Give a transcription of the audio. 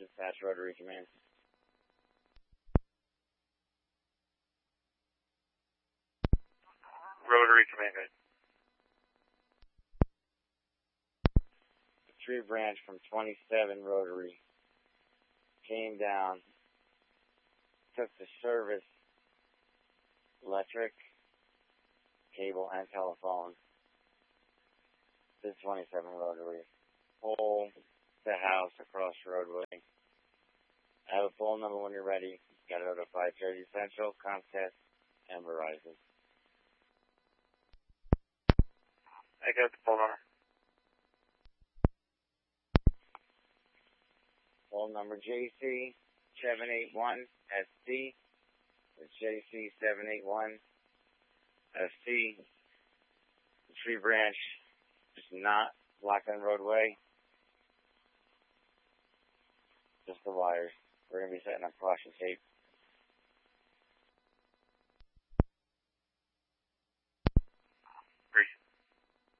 Dispatch Rotary Command. Rotary Command. The tree branch from 27 Rotary came down, took the service, electric, cable, and telephone to 27 Rotary. Pull the house across the roadway. I have a phone number when you're ready. Got it out of 530 Central, Comcast, and Verizon. I got the phone number. Phone number JC781SC. It's JC781SC. The tree branch is not blocking the roadway. Just the wires. We're going to be setting up caution tape